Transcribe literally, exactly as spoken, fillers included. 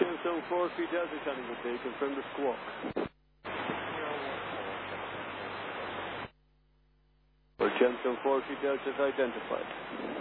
Gemstone four three Delta, Channing good day. Confirm the squawk. Or Gemstone four three Delta is identified.